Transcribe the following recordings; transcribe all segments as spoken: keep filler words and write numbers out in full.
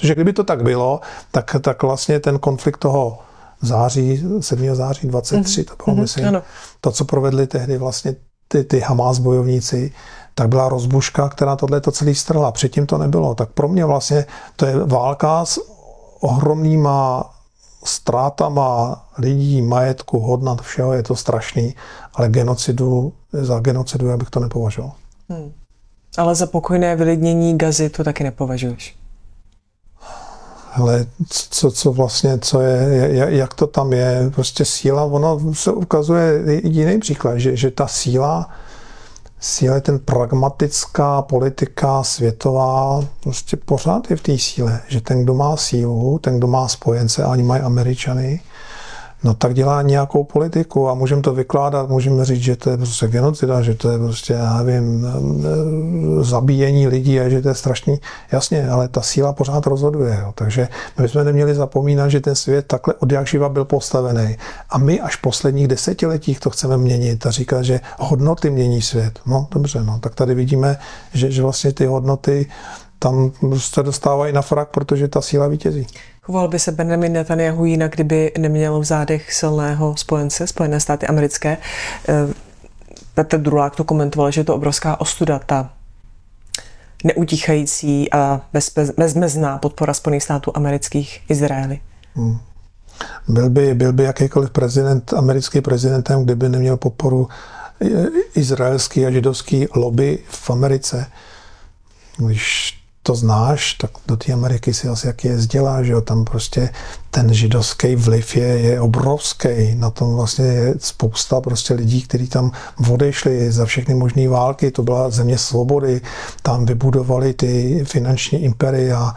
Protože kdyby to tak bylo, tak, tak vlastně ten konflikt toho září, sedmého září dvacet tři, mm-hmm. to bylo, myslím, ano. To, co provedli tehdy vlastně ty, ty Hamas bojovníci, tak byla rozbuška, která tohle to celý strhla. Předtím to nebylo. Tak pro mě vlastně to je válka s ohromnýma ztrátama lidí, majetku, hodnot, všeho, je to strašný, ale genocidu, za genocidu já bych to nepovažoval. Hmm. Ale za pokojné vylidnění Gazy to taky nepovažuješ? Hele, co, co vlastně, co je, jak to tam je, prostě síla, ono se ukazuje jiný příklad, že, že ta síla, síla je ten pragmatická politika světová, prostě pořád je v té síle, že ten, kdo má sílu, ten, kdo má spojence, a oni mají Američany, no tak dělá nějakou politiku a můžeme to vykládat, můžeme říct, že to je prostě genocida, že to je prostě, já nevím, zabíjení lidí a že to je strašný. Jasně, ale ta síla pořád rozhoduje. Jo. Takže my bychom neměli zapomínat, že ten svět takhle od jak živa byl postavený. A my až v posledních desetiletích to chceme měnit a říkat, že hodnoty mění svět. No dobře, no, tak tady vidíme, že, že vlastně ty hodnoty tam se dostávají na frak, protože ta síla vítězí. Choval by se Benjamin Netanyahu jinak, kdyby neměl v zádech silného spojence, Spojené státy americké. Petr Drulák to komentoval, že je to obrovská ostuda, ta neutichající a bezmezná podpora Spojených států amerických Izraeli. Hmm. Byl by, byl by jakýkoliv prezident, americký prezidentem, kdyby neměl podporu izraelský a židovský lobby v Americe. Když to znáš, tak do té Ameriky si asi jak jezdila, že jo, tam prostě ten židovský vliv je, je obrovský, na tom vlastně je spousta prostě lidí, kteří tam odešli za všechny možné války, to byla země svobody, tam vybudovali ty finanční imperia,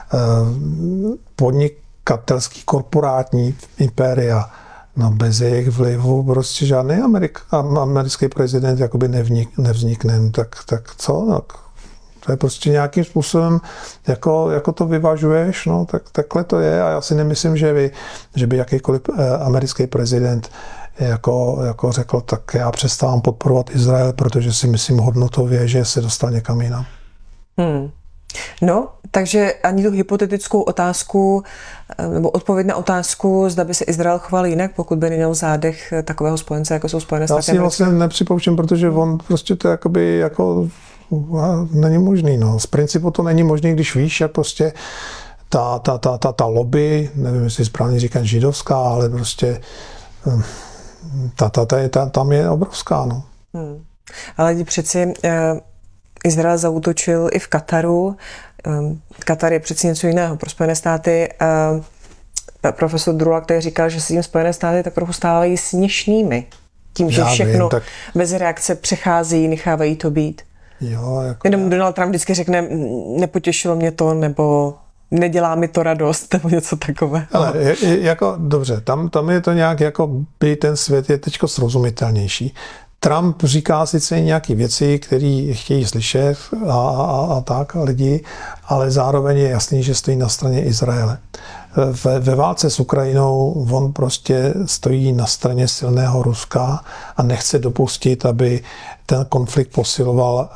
podnikatelský korporátní imperia, no bez jejich vlivu prostě žádný Amerik, americký prezident jakoby nevnik, nevznikne, tak, tak co, tak to je prostě nějakým způsobem, jako, jako to vyvažuješ, no, tak takhle to je a já si nemyslím, že by, že by jakýkoliv americký prezident jako, jako řekl, tak já přestávám podporovat Izrael, protože si myslím hodnotově, že se dostal někam jinam. Hmm. No, takže ani tu hypotetickou otázku, nebo odpověď na otázku, zda by se Izrael choval jinak, pokud by neměl v zádech takového spojence, jako jsou Spojené státy. Já si vlastně nepřipouštím, protože on prostě to jakoby jako není možný, no. Z principu to není možný, když víš, jak prostě ta, ta, ta, ta, ta lobby, nevím, jestli správně říkat židovská, ale prostě ta, ta, ta, ta, tam je obrovská, no. Hmm. Ale přeci eh, Izrael zaútočil i v Kataru. Eh, Katar je přeci něco jiného pro Spojené státy. Eh, profesor Drulák tady říkal, že se tím Spojené státy tak trochu stávají směšnými. Tím, že Já všechno vím, tak... bez reakce přechází, nechávají to být. Jo, jako Jenom Donald Trump vždycky řekne, nepotěšilo mě to, nebo nedělá mi to radost, nebo něco takové. Ale jako, dobře, tam, tam je to nějak, jako by ten svět je teďko srozumitelnější. Trump říká sice nějaké věci, které chtějí slyšet a, a, a tak a lidi, ale zároveň je jasný, že stojí na straně Izraele. Ve, ve válce s Ukrajinou on prostě stojí na straně silného Ruska a nechce dopustit, aby ten konflikt posiloval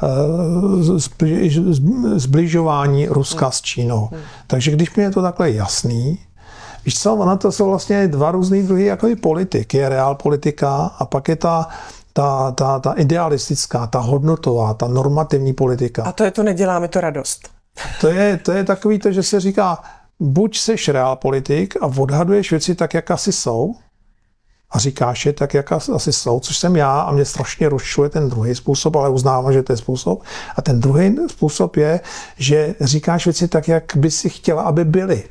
zbližování Ruska s Čínou. Takže když mi je to takhle jasný, víš co, ona to jsou vlastně dva různý druhy jako politik. Je reál politika a pak je ta Ta, ta, ta idealistická, ta hodnotová, ta normativní politika. A to je to nedělá mi to radost. To je, to je takový to, že se říká, buď seš realpolitik a odhaduješ věci tak, jak asi jsou, a říkáš je tak, jak asi jsou, což jsem já a mě strašně rozčiluje ten druhý způsob, ale uznávám, že to je způsob. A ten druhý způsob je, že říkáš věci tak, jak by si chtěla, aby byly.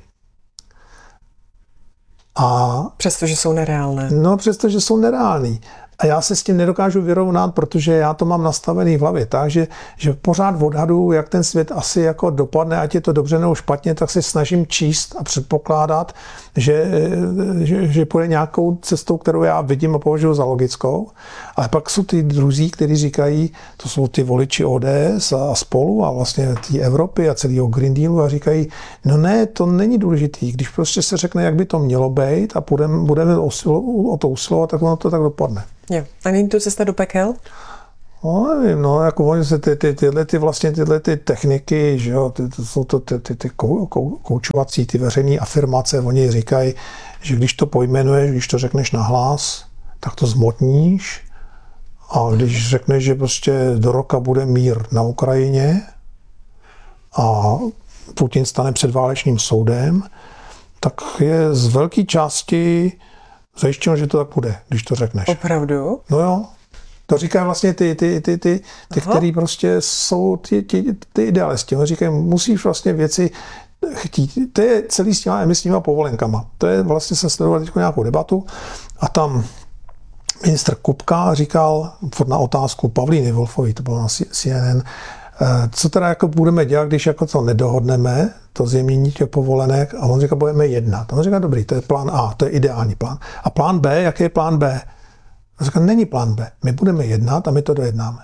A přestože jsou nereálné. No, přestože jsou nereální. A já se s tím nedokážu vyrovnat, protože já to mám nastavený v hlavě. Takže že pořád odhaduju, jak ten svět asi jako dopadne, ať je to dobře nebo špatně, tak se snažím číst a předpokládat, že, že, že půjde nějakou cestou, kterou já vidím a považuji za logickou. Ale pak jsou ty druzí, kteří říkají, to jsou ty voliči O D S a spolu a vlastně té Evropy a celého Green Dealu a říkají, no ne, to není důležitý. Když prostě se řekne, jak by to mělo být a budeme, budeme o to usilovat, tak ono to tak dopadne. Jo. A není to cesta do pekel? No nevím, no, jako oni se ty, ty, tyhle ty vlastně tyhle ty techniky, že jo, ty, to jsou to ty, ty, ty kou, kou, koučovací, ty veřejné afirmace, oni říkají, že když to pojmenuješ, když to řekneš nahlas, tak to zmotníš a když řekneš, že prostě do roka bude mír na Ukrajině a Putin stane před válečným soudem, tak je z velké části zajištěno, že to tak bude, když to řekneš. Opravdu? No jo. To říkají vlastně ty, ty, ty, ty, ty který prostě jsou ty, ty, ty idealisti. Oni říkají, musíš vlastně věci chtít. To je celý s těma emisníma povolenkama. To je vlastně, jsem sledoval teď nějakou debatu a tam ministr Kupka říkal na otázku Pavlíny Wolfové, to bylo na C N N, co teda jako budeme dělat, když jako to nedohodneme, to zjemnění těch povolenek, a on říká, budeme jednat. A on říká, dobrý, to je plán A, to je ideální plán. A plán B, jaký je plán B? A říká, není plán B, my budeme jednat a my to dojednáme.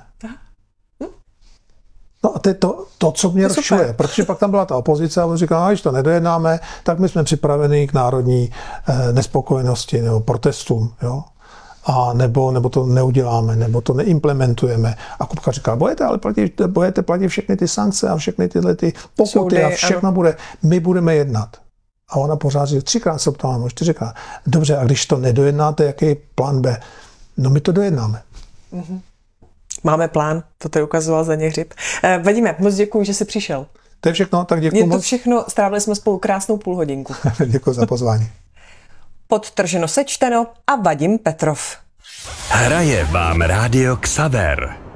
No a to je to, to co mě rozčuje, protože pak tam byla ta opozice a on říká, a když to nedojednáme, tak my jsme připraveni k národní eh, nespokojenosti nebo protestům, jo. A nebo, nebo to neuděláme, nebo to neimplementujeme. A Kupka říká, budete ale platit, budete platit všechny ty sankce a všechny tyhle ty pokuty Soudy, a všechno ano. bude, my budeme jednat. A ona pořád říká, třikrát se ptala, možná čtyřikrát. Dobře, a když to nedojednáte, jaký je plán B? No my to dojednáme. Mm-hmm. Máme plán, to tady ukazoval za Hřib. Eh, Vadíme, moc děkuji, že jsi přišel. To je všechno, tak děkuji moc. Je to všechno, strávili jsme spolu krásnou půl hodinku. Děkuji za pozvání. Podtrženo sečteno a Vadim Petrov. Hraje vám Rádio Xaver.